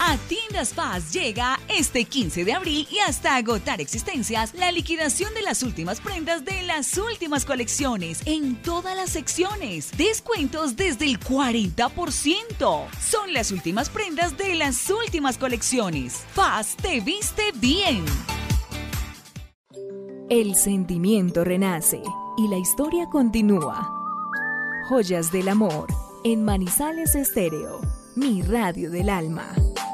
A Tiendas Paz llega este 15 de abril y hasta agotar existencias la liquidación de las últimas prendas de las últimas colecciones en todas las secciones. Descuentos desde el 40%. Son las últimas prendas de las últimas colecciones. Paz te viste bien. El sentimiento renace y la historia continúa. Joyas del amor en Manizales Estéreo, mi radio del alma.